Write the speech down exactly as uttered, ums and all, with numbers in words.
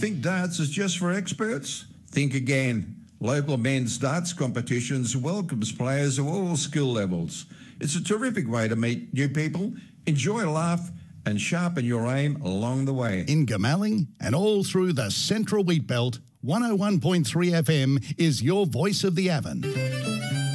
Think darts is just for experts? Think again. Local men's darts competitions welcomes players of all skill levels. It's a terrific way to meet new people, enjoy a laugh, and sharpen your aim along the way. In Goomalling and all through the Central Wheat Belt, one oh one point three F M is your voice of the Avon.